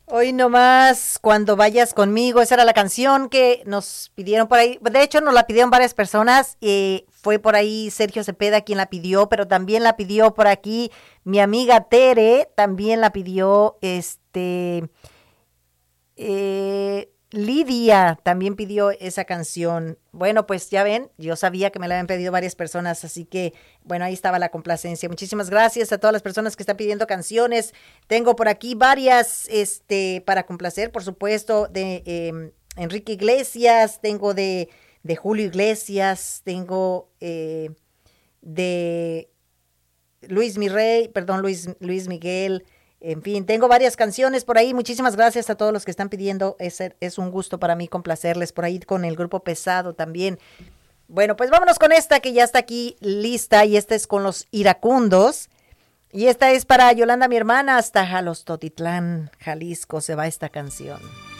Hoy nomás, cuando vayas conmigo, esa era la canción que nos pidieron por ahí. De hecho, nos la pidieron varias personas. Fue por ahí Sergio Cepeda quien la pidió, pero también la pidió por aquí mi amiga Tere, también la pidió Lidia también pidió esa canción. Bueno, pues ya ven, yo sabía que me la habían pedido varias personas, así que bueno, ahí estaba la complacencia. Muchísimas gracias a todas las personas que están pidiendo canciones. Tengo por aquí varias, para complacer, por supuesto, de Enrique Iglesias, tengo de Julio Iglesias, tengo de Luis Miguel. En fin, tengo varias canciones por ahí. Muchísimas gracias a todos los que están pidiendo. Es un gusto para mí complacerles por ahí con el grupo Pesado también. Bueno, pues vámonos con esta que ya está aquí lista y esta es con los Iracundos. Y esta es para Yolanda, mi hermana, hasta Jalostotitlán, Jalisco se va esta canción.